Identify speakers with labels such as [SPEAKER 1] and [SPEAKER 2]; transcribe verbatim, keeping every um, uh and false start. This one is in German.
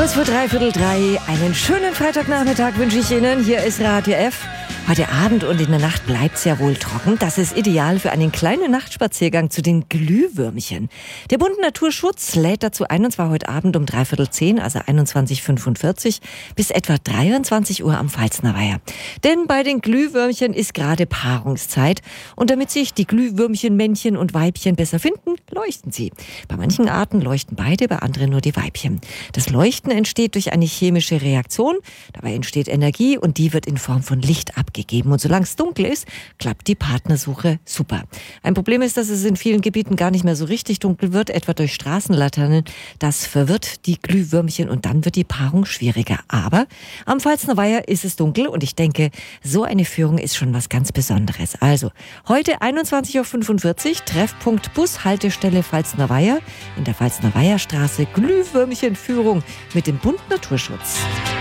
[SPEAKER 1] Kurz vor dreiviertel drei, einen schönen Freitagnachmittag wünsche ich Ihnen. Hier ist Radio F. Heute Abend und in der Nacht bleibt es ja wohl trocken. Das ist ideal für einen kleinen Nachtspaziergang zu den Glühwürmchen. Der Bund Naturschutz lädt dazu ein, und zwar heute Abend um dreiviertel zehn, also einundzwanzig Uhr fünfundvierzig, bis etwa dreiundzwanzig Uhr am Pfalzner Weiher. Denn bei den Glühwürmchen ist gerade Paarungszeit. Und damit sich die Glühwürmchen, Männchen und Weibchen besser finden, leuchten sie. Bei manchen Arten leuchten beide, bei anderen nur die Weibchen. Das Leuchten entsteht durch eine chemische Reaktion. Dabei entsteht Energie und die wird in Form von Licht abgegeben. Und solange es dunkel ist, klappt die Partnersuche super. Ein Problem ist, dass es in vielen Gebieten gar nicht mehr so richtig dunkel wird, etwa durch Straßenlaternen. Das verwirrt die Glühwürmchen und dann wird die Paarung schwieriger. Aber am Pfalzner Weiher ist es dunkel und ich denke, so eine Führung ist schon was ganz Besonderes. Also, heute einundzwanzig Uhr fünfundvierzig, Treffpunkt Bushaltestelle Pfalzner Weiher in der Pfalzner Weiherstraße, Glühwürmchenführung mit dem Bund Naturschutz.